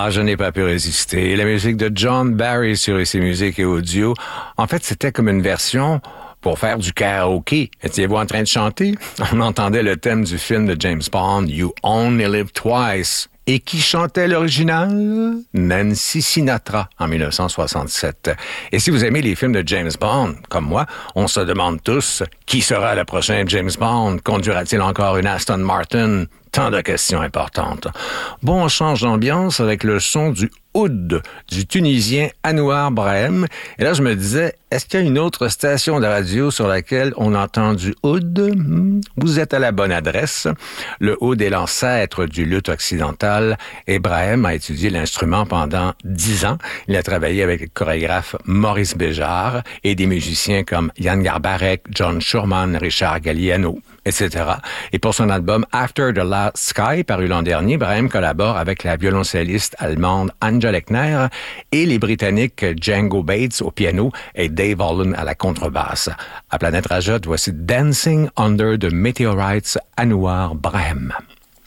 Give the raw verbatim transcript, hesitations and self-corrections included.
Ah, je n'ai pas pu résister. La musique de John Barry sur ici Musique et Audio, en fait, c'était comme une version pour faire du karaoké. Étiez-vous en train de chanter? On entendait le thème du film de James Bond, You Only Live Twice. Et qui chantait l'original? Nancy Sinatra, en dix-neuf cent soixante-sept. Et si vous aimez les films de James Bond, comme moi, on se demande tous, qui sera le prochain James Bond? Conduira-t-il encore une Aston Martin? Tant de questions importantes. Bon, on change d'ambiance avec le son du oud du Tunisien Anouar Brahim. Et là, je me disais, est-ce qu'il y a une autre station de radio sur laquelle on entend du oud? Vous êtes à la bonne adresse. Le oud est l'ancêtre du luth occidental. Et Brahim a étudié l'instrument pendant dix ans. Il a travaillé avec le chorégraphe Maurice Béjart et des musiciens comme Yann Garbarek, John Schurman, Richard Galliano, et cetera. Et pour son album After the Last Sky, paru l'an dernier, Brahim collabore avec la violoncelliste allemande Angela Eckner et les Britanniques Django Bates au piano et Dave Holland à la contrebasse. À Planète Rajot, voici Dancing Under the Meteorites, Anouar Brahim.